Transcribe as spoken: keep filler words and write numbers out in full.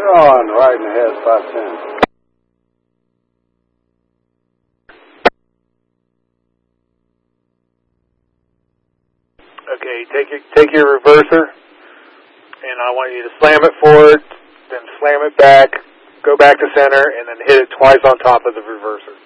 You're on, right in the head, five ten. Okay, take your, take your reverser, and I want you to slam it forward, then slam it back, go back to center, and then hit it twice on top of the reverser.